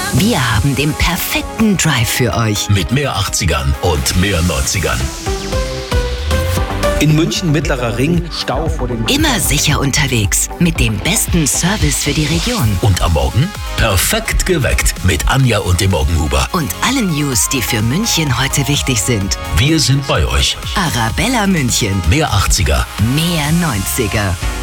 Wir haben den perfekten Drive für euch. Mit mehr 80ern und mehr 90ern. In München, Mittlerer Ring, Stau vor dem... Immer sicher unterwegs, mit dem besten Service für die Region. Und am Morgen perfekt geweckt mit Anja und dem Morgenhuber. Und alle News, die für München heute wichtig sind. Wir sind bei euch. Arabella München. Mehr 80er. Mehr 90er.